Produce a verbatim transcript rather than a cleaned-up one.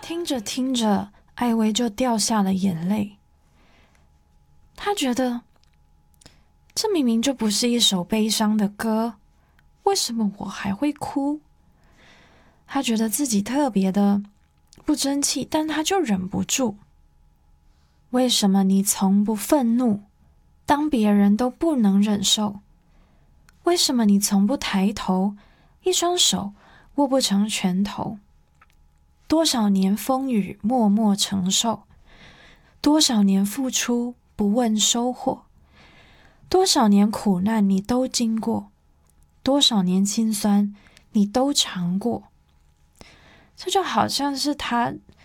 听着听着，艾薇就掉下了眼泪。她觉得，这明明就不是一首悲伤的歌，为什么我还会哭？她觉得自己特别的不争气，但她就忍不住。为什么你从不愤怒，当别人都不能忍受？为什么你从不抬头，一双手握不成拳头？多少年风雨默默承受，多少年付出不问收获，多少年苦难你都经过，多少年辛酸你都尝过。这就好像是他